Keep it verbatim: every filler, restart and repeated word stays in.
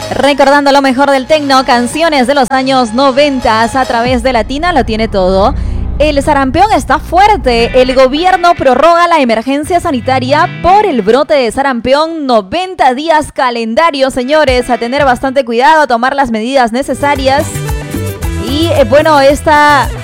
Recordando lo mejor del tecno, canciones de los años noventa a través de Latina, lo tiene todo. El sarampión está fuerte. El gobierno prorroga la emergencia sanitaria por el brote de sarampión. noventa días calendario, señores. A tener bastante cuidado, a tomar las medidas necesarias. Y eh, bueno, esta